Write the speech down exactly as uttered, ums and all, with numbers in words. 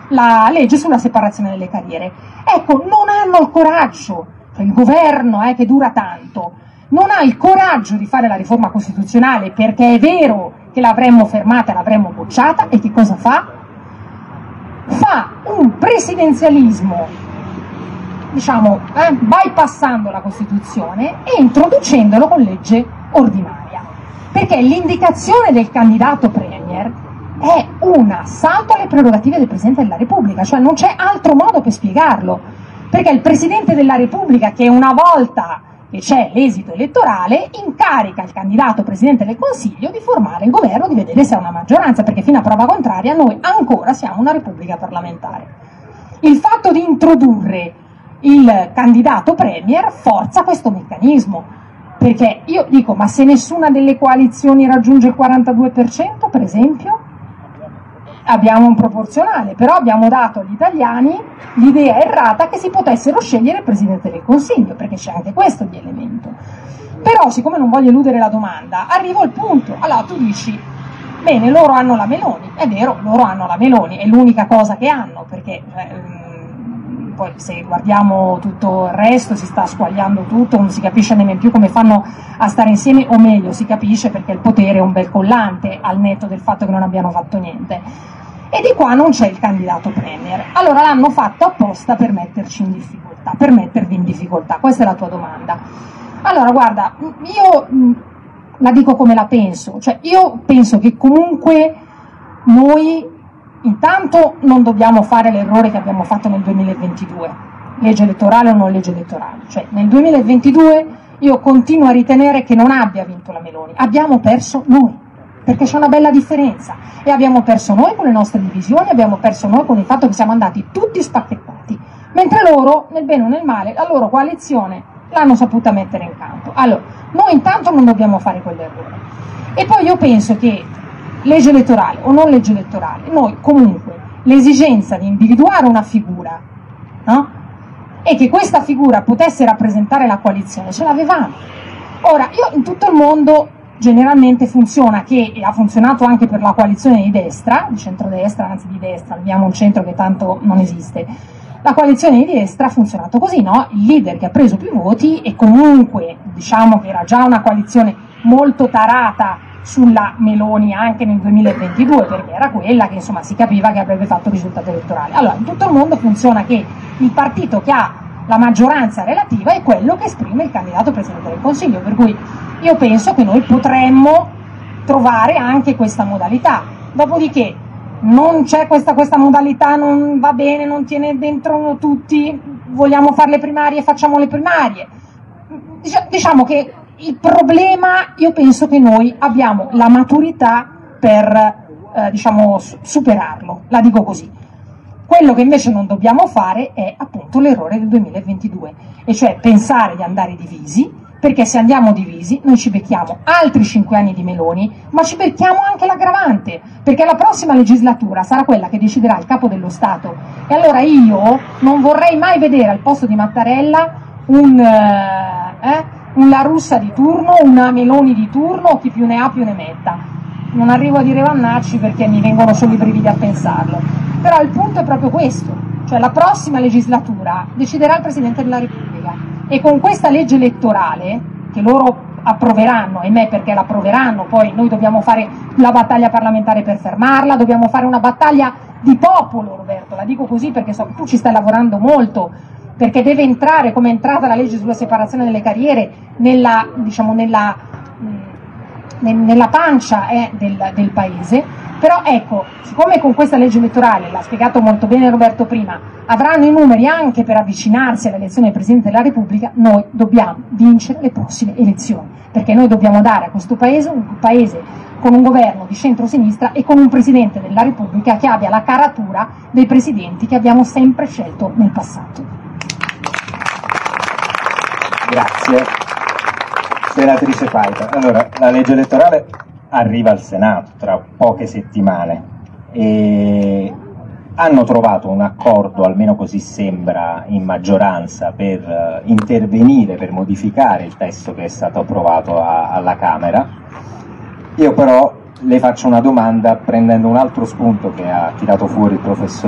la legge sulla separazione delle carriere. Ecco, non hanno il coraggio, cioè il governo eh, che dura tanto, non ha il coraggio di fare la riforma costituzionale, perché è vero che l'avremmo fermata e l'avremmo bocciata, e che cosa fa? Fa un presidenzialismo, diciamo, eh, bypassando la Costituzione e introducendolo con legge ordinaria, perché l'indicazione del candidato premier è un assalto alle prerogative del Presidente della Repubblica, cioè non c'è altro modo per spiegarlo, perché il Presidente della Repubblica, che una volta che c'è l'esito elettorale, incarica il candidato Presidente del Consiglio di formare il governo, di vedere se ha una maggioranza, perché fino a prova contraria noi ancora siamo una Repubblica parlamentare. Il fatto di introdurre il candidato premier forza questo meccanismo, perché io dico, ma se nessuna delle coalizioni raggiunge il quarantadue per cento, per esempio, abbiamo un proporzionale, però abbiamo dato agli italiani l'idea errata che si potessero scegliere il Presidente del Consiglio, perché c'è anche questo di elemento. Però, siccome non voglio eludere la domanda, arrivo al punto. Allora tu dici, bene, loro hanno la Meloni, è vero, loro hanno la Meloni, è l'unica cosa che hanno, perché ehm, poi se guardiamo tutto il resto si sta squagliando tutto, non si capisce nemmeno più come fanno a stare insieme, o meglio si capisce perché il potere è un bel collante, al netto del fatto che non abbiano fatto niente. E di qua non c'è il candidato premier. Allora l'hanno fatto apposta per metterci in difficoltà, per mettervi in difficoltà. Questa è la tua domanda. Allora guarda, io mh, la dico come la penso, cioè io penso che comunque noi intanto non dobbiamo fare l'errore che abbiamo fatto nel duemilaventidue, legge elettorale o non legge elettorale, cioè nel duemilaventidue io continuo a ritenere che non abbia vinto la Meloni, abbiamo perso noi, perché c'è una bella differenza, e abbiamo perso noi con le nostre divisioni, abbiamo perso noi con il fatto che siamo andati tutti spacchettati, mentre loro, nel bene o nel male, la loro coalizione l'hanno saputa mettere in campo. Allora, noi intanto non dobbiamo fare quell'errore. E poi io penso che legge elettorale o non legge elettorale, noi comunque l'esigenza di individuare una figura, no? E che questa figura potesse rappresentare la coalizione ce l'avevamo. Ora, io in tutto il mondo generalmente funziona, che ha funzionato anche per la coalizione di destra, di centrodestra, anzi di destra, abbiamo un centro che tanto non esiste. La coalizione di destra ha funzionato così, no? Il leader che ha preso più voti, e comunque diciamo che era già una coalizione molto tarata sulla Meloni anche nel duemilaventidue, perché era quella che insomma si capiva che avrebbe fatto il risultato elettorale. Allora, in tutto il mondo funziona che il partito che ha la maggioranza relativa è quello che esprime il candidato Presidente del Consiglio, per cui io penso che noi potremmo trovare anche questa modalità. Dopodiché non c'è questa, questa modalità, non va bene, non tiene dentro tutti, vogliamo fare le primarie, facciamo le primarie. Diciamo che il problema, io penso che noi abbiamo la maturità per eh, diciamo, superarlo, la dico così. Quello che invece non dobbiamo fare è appunto l'errore del duemilaventidue, e cioè pensare di andare divisi, perché se andiamo divisi noi ci becchiamo altri cinque anni di Meloni, ma ci becchiamo anche l'aggravante, perché la prossima legislatura sarà quella che deciderà il capo dello Stato, e allora io non vorrei mai vedere al posto di Mattarella un, eh, un La Russa di turno, una Meloni di turno, o chi più ne ha più ne metta. Non arrivo a dire Vannacci perché mi vengono solo i brividi a pensarlo, però il punto è proprio questo, cioè la prossima legislatura deciderà il Presidente della Repubblica, e con questa legge elettorale che loro approveranno, ahimè, perché l'approveranno, poi noi dobbiamo fare la battaglia parlamentare per fermarla, dobbiamo fare una battaglia di popolo, Roberto, la dico così perché so che tu ci stai lavorando molto, perché deve entrare, come è entrata la legge sulla separazione delle carriere, nella, diciamo, nella, mh, nella pancia eh, del, del paese. Però ecco, siccome con questa legge elettorale, l'ha spiegato molto bene Roberto prima, avranno i numeri anche per avvicinarsi all'elezione del Presidente della Repubblica, noi dobbiamo vincere le prossime elezioni, perché noi dobbiamo dare a questo paese un paese con un governo di centro-sinistra e con un Presidente della Repubblica che abbia la caratura dei presidenti che abbiamo sempre scelto nel passato. Grazie. Senatrice Paita, allora la legge elettorale arriva al Senato tra poche settimane e hanno trovato un accordo, almeno così sembra, in maggioranza per uh, intervenire, per modificare il testo che è stato approvato a, alla Camera. Io però le faccio una domanda prendendo un altro spunto che ha tirato fuori il professor